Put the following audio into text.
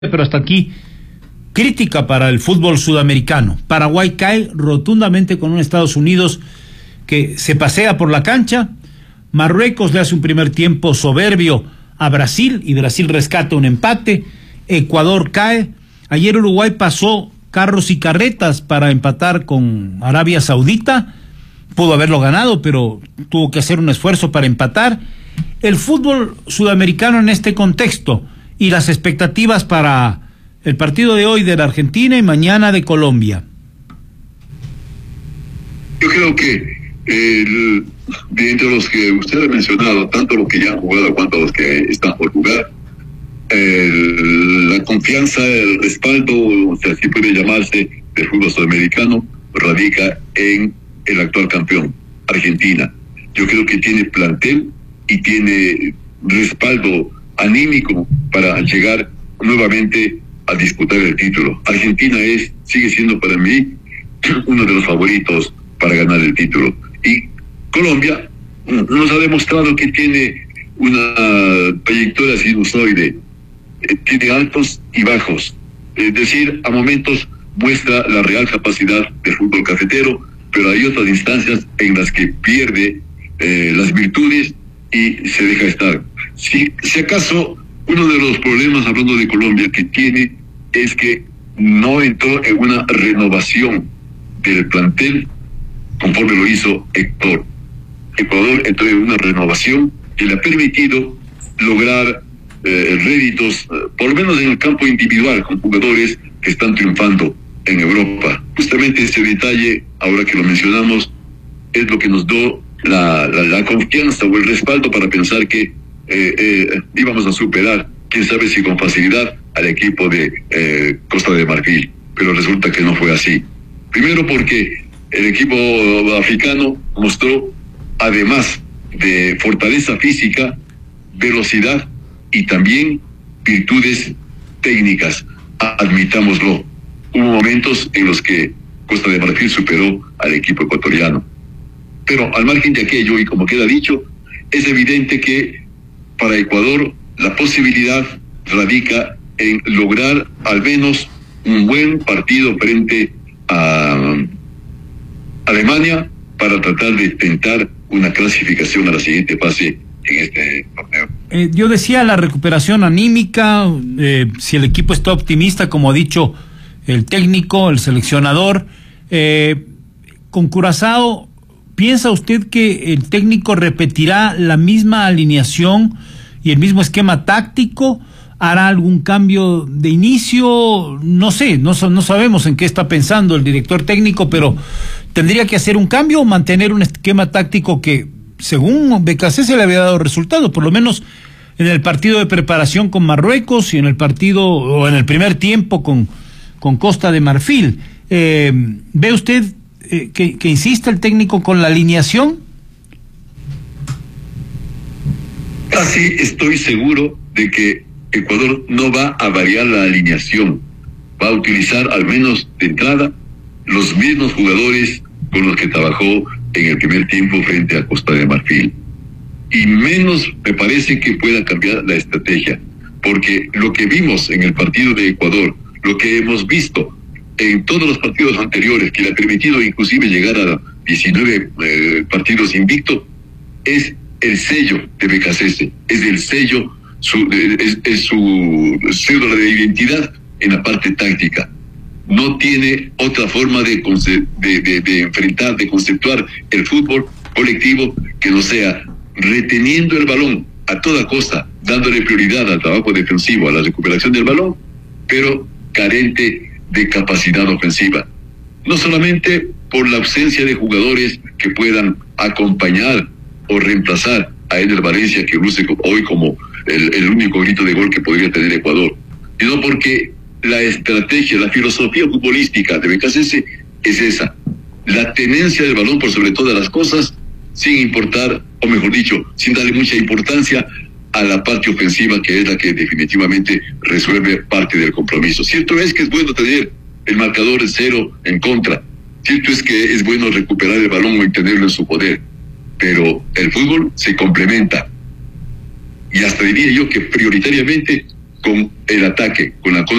pero hasta aquí, crítica para el fútbol sudamericano. Paraguay cae rotundamente con un Estados Unidos que se pasea por la cancha. Marruecos le hace un primer tiempo soberbio a Brasil y Brasil rescata un empate. Ecuador cae. Ayer Uruguay pasó carros y carretas para empatar con Arabia Saudita. Pudo haberlo ganado, pero tuvo que hacer un esfuerzo para empatar. El fútbol sudamericano en este contexto y las expectativas para el partido de hoy de la Argentina y mañana de Colombia. Yo creo que de entre los que usted ha mencionado, tanto los que ya han jugado cuanto los que están por jugar, la confianza, el respaldo, o sea, así puede llamarse, del fútbol sudamericano, radica en el actual campeón, Argentina. Yo creo que tiene plantel y tiene respaldo anímico para llegar nuevamente a disputar el título. Argentina sigue siendo para mí uno de los favoritos para ganar el título. Y Colombia nos ha demostrado que tiene una trayectoria sinusoide, tiene altos y bajos. Es decir, a momentos muestra la real capacidad del fútbol cafetero, pero hay otras instancias en las que pierde las virtudes y se deja estar. Si acaso uno de los problemas, hablando de Colombia, que tiene es que no entró en una renovación del plantel conforme lo hizo Ecuador. Ecuador entró en una renovación que le ha permitido lograr réditos, por lo menos en el campo individual, con jugadores que están triunfando en Europa. Justamente ese detalle, ahora que lo mencionamos, es lo que nos dio la confianza o el respaldo para pensar que íbamos a superar, quién sabe si con facilidad, al equipo de Costa de Marfil, pero resulta que no fue así. Primero porque el equipo africano mostró, además de fortaleza física, velocidad y también virtudes técnicas, admitámoslo. Hubo momentos en los que Costa de Marfil superó al equipo ecuatoriano. Pero al margen de aquello, y como queda dicho, es evidente que para Ecuador la posibilidad radica en lograr al menos un buen partido frente a Alemania para tratar de tentar una clasificación a la siguiente fase en este torneo. Yo decía la recuperación anímica, si el equipo está optimista, como ha dicho el técnico, el seleccionador, con Curazao, ¿piensa usted que el técnico repetirá la misma alineación y el mismo esquema táctico? ¿Hará algún cambio de inicio? No sé, no sabemos en qué está pensando el director técnico, pero ¿tendría que hacer un cambio o mantener un esquema táctico que, según BKC, se le había dado resultado, por lo menos en el partido de preparación con Marruecos y en el partido, o en el primer tiempo con Costa de Marfil? ¿Ve usted que insista el técnico con la alineación? Casi estoy seguro de que Ecuador no va a variar la alineación. Va a utilizar, al menos de entrada, los mismos jugadores con los que trabajó en el primer tiempo frente a Costa de Marfil. Y menos me parece que pueda cambiar la estrategia, porque lo que vimos en el partido de Ecuador, lo que hemos visto en todos los partidos anteriores, que le ha permitido inclusive llegar a 19 partidos invicto, es el sello de BKC, es el sello, es su cédula de identidad en la parte táctica. No tiene otra forma de enfrentar, de conceptuar el fútbol colectivo que no sea reteniendo el balón a toda costa, dándole prioridad al trabajo defensivo, a la recuperación del balón, pero carente de capacidad ofensiva. No solamente por la ausencia de jugadores que puedan acompañar o reemplazar a Eder Valencia, que luce hoy como el único grito de gol que podría tener Ecuador, sino porque la estrategia, la filosofía futbolística de BKC es esa: la tenencia del balón por sobre todas las cosas, sin importar, o mejor dicho, sin darle mucha importancia a la parte ofensiva, que es la que definitivamente resuelve parte del compromiso. Cierto es que es bueno tener el marcador 0 en contra, cierto es que es bueno recuperar el balón o tenerlo en su poder, pero el fútbol se complementa, y hasta diría yo que prioritariamente con el ataque, con la